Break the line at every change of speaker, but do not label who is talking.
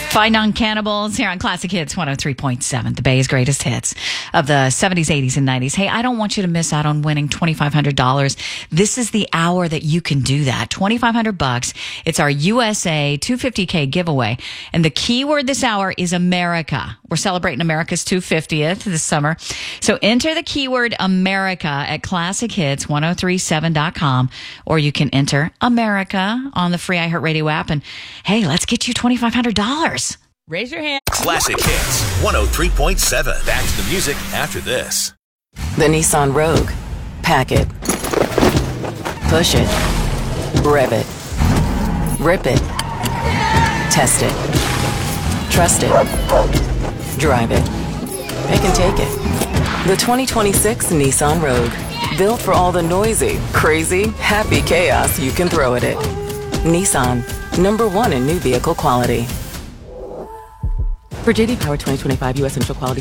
Fighting on Cannibals here on Classic Hits 103.7, the Bay's greatest hits of the 70s, 80s, and 90s. Hey, I don't want you to miss out on winning $2,500. This is the hour that you can do that. $2,500. It's our USA 250K giveaway. And the key word this hour is America. We're celebrating America's 250th this summer. So enter the keyword America at ClassicHits1037.com, or you can enter America on the free iHeartRadio app. And hey, let's get you $2,500.
Raise your hand.
Classic Hits 103.7. Back to the music after this.
The Nissan Rogue. Pack it. Push it. Rev it. Rip it. Test it. Trust it. Drive it. It can take it. The 2026 Nissan Rogue. Built for all the noisy, crazy, happy chaos you can throw at it. Nissan. #1 in new vehicle quality. For JD Power 2025 U.S. Central Quality